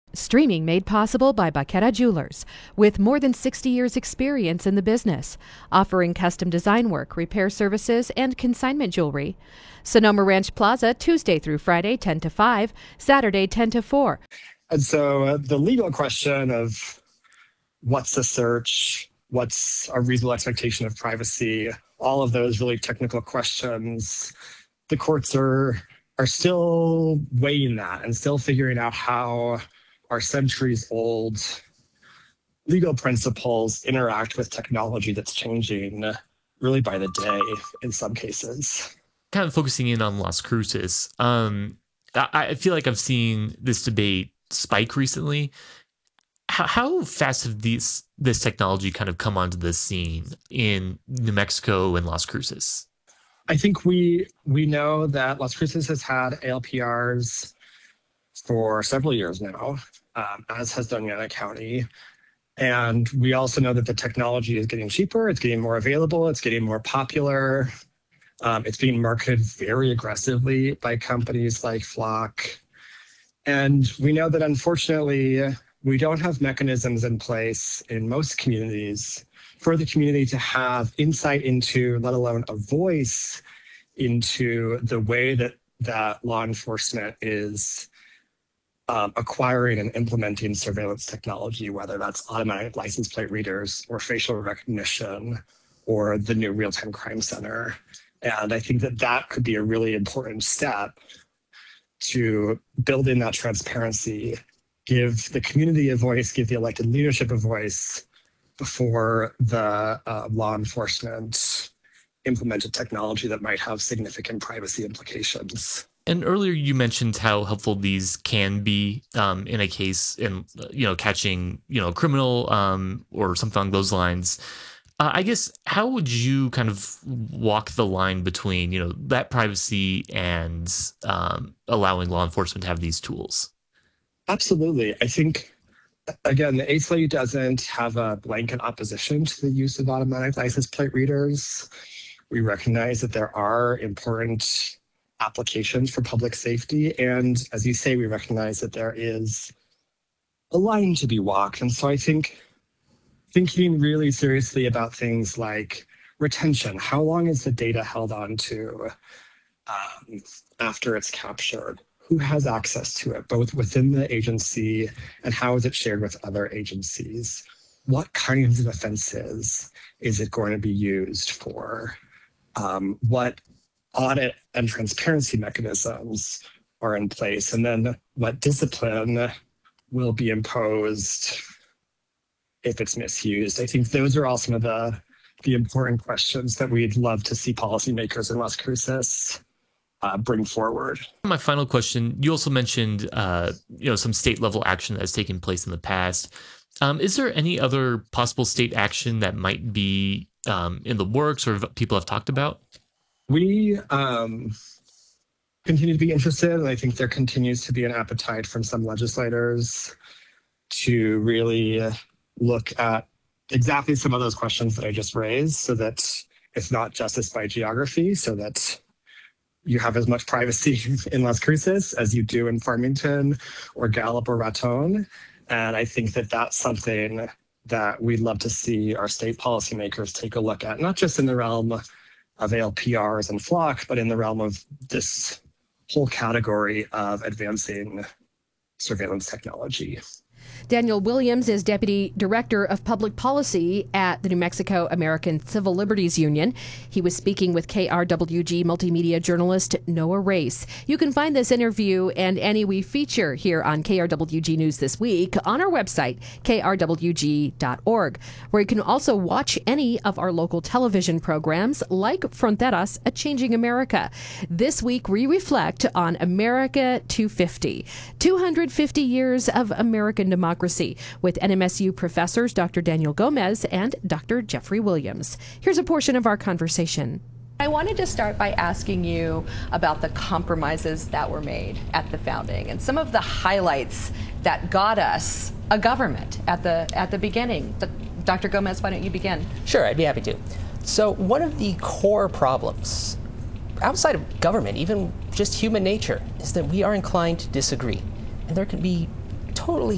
Streaming made possible by Baqueta Jewelers, with more than 60 years' experience in the business, offering custom design work, repair services, and consignment jewelry. Sonoma Ranch Plaza, Tuesday through Friday, 10 to 5, Saturday, 10 to 4. And so the legal question of what's a search, what's a reasonable expectation of privacy, all of those really technical questions, the courts are still weighing that and still figuring out how our centuries-old legal principles interact with technology that's changing really by the day in some cases. Kind of focusing in on Las Cruces, I feel like I've seen this debate spike recently. How fast have this technology kind of come onto the scene in New Mexico and Las Cruces? I think we know that Las Cruces has had ALPRs for several years now, as has Doñana County. And we also know that the technology is getting cheaper, it's getting more available, it's getting more popular. It's being marketed very aggressively by companies like Flock. And we know that unfortunately, we don't have mechanisms in place in most communities for the community to have insight into, let alone a voice into the way that law enforcement is acquiring and implementing surveillance technology, whether that's automatic license plate readers or facial recognition or the new real-time crime center. And I think that could be a really important step to build in that transparency, give the community a voice, give the elected leadership a voice before the law enforcement implemented technology that might have significant privacy implications. And earlier you mentioned how helpful these can be in a case in, catching, a criminal or something along those lines. I guess, how would you kind of walk the line between, that privacy and allowing law enforcement to have these tools? Absolutely. I think, again, the ACLU doesn't have a blanket opposition to the use of automatic license plate readers. We recognize that there are important applications for public safety. And as you say, we recognize that there is a line to be walked. And so I think thinking really seriously about things like retention, how long is the data held on to after it's captured? Who has access to it, both within the agency and how is it shared with other agencies? What kinds of offenses is it going to be used for? What audit and transparency mechanisms are in place? And then what discipline will be imposed if it's misused? I think those are all some of the important questions that we'd love to see policymakers in Las Cruces bring forward. My final question, you also mentioned, some state level action that has taken place in the past. Is there any other possible state action that might be in the works or people have talked about? We continue to be interested, and I think there continues to be an appetite from some legislators to really look at exactly some of those questions that I just raised, so that it's not justice by geography, so that you have as much privacy in Las Cruces as you do in Farmington or Gallup or Raton. And I think that that's something that we'd love to see our state policymakers take a look at, not just in the realm of ALPRs and Flock, but in the realm of this whole category of advancing surveillance technology. Daniel Williams is Deputy Director of Public Policy at the New Mexico American Civil Liberties Union. He was speaking with KRWG multimedia journalist Noah Race. You can find this interview and any we feature here on KRWG News This Week on our website, krwg.org, where you can also watch any of our local television programs like Fronteras, A Changing America. This week, we reflect on America 250, 250 years of American democracy, with NMSU professors Dr. Daniel Gomez and Dr. Jeffrey Williams. Here's a portion of our conversation. I wanted to start by asking you about the compromises that were made at the founding and some of the highlights that got us a government at the beginning. Dr. Gomez, why don't you begin? Sure, I'd be happy to. So one of the core problems outside of government, even just human nature, is that we are inclined to disagree. And there can be totally